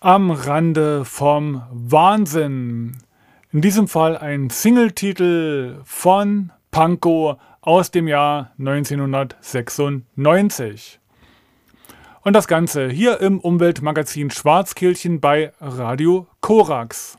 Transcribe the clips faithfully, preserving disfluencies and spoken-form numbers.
Am Rande vom Wahnsinn. In diesem Fall ein Singletitel von Pankow aus dem Jahr neunzehnhundertsechsundneunzig. Und das Ganze hier im Umweltmagazin Schwarzkehlchen bei Radio Korax.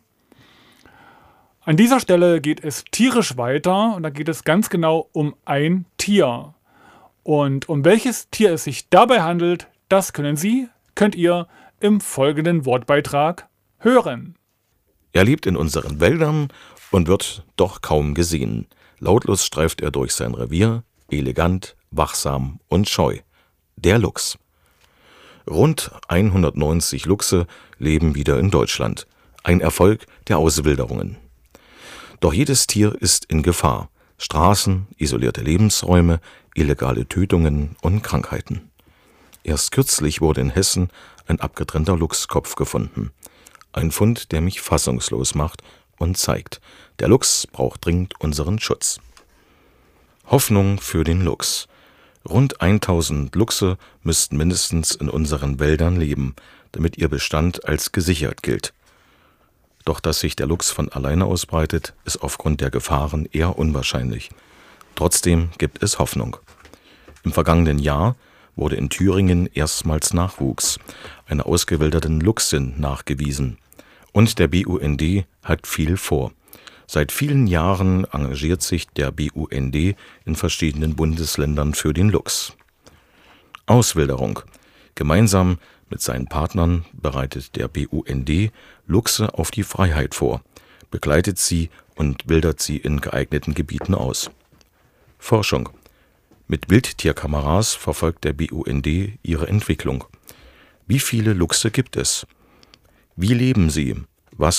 An dieser Stelle geht es tierisch weiter und da geht es ganz genau um ein Tier. Und um welches Tier es sich dabei handelt, das können Sie, könnt ihr im folgenden Wortbeitrag hören. Er lebt in unseren Wäldern und wird doch kaum gesehen. Lautlos streift er durch sein Revier, elegant, wachsam und scheu. Der Luchs. Rund hundertneunzig Luchse leben wieder in Deutschland. Ein Erfolg der Auswilderungen. Doch jedes Tier ist in Gefahr. Straßen, isolierte Lebensräume, illegale Tötungen und Krankheiten. Erst kürzlich wurde in Hessen ein abgetrennter Luchskopf gefunden. Ein Fund, der mich fassungslos macht und zeigt, der Luchs braucht dringend unseren Schutz. Hoffnung für den Luchs. Rund tausend Luchse müssten mindestens in unseren Wäldern leben, damit ihr Bestand als gesichert gilt. Doch dass sich der Luchs von alleine ausbreitet, ist aufgrund der Gefahren eher unwahrscheinlich. Trotzdem gibt es Hoffnung. Im vergangenen Jahr wurde in Thüringen erstmals Nachwuchs einer ausgewilderten Luchsin nachgewiesen. Und der B U N D hat viel vor. Seit vielen Jahren engagiert sich der B U N D in verschiedenen Bundesländern für den Luchs. Auswilderung. Gemeinsam mit seinen Partnern bereitet der B U N D Luchse auf die Freiheit vor, begleitet sie und wildert sie in geeigneten Gebieten aus. Forschung. Mit Wildtierkameras verfolgt der B U N D ihre Entwicklung. Wie viele Luchse gibt es? Wie leben sie?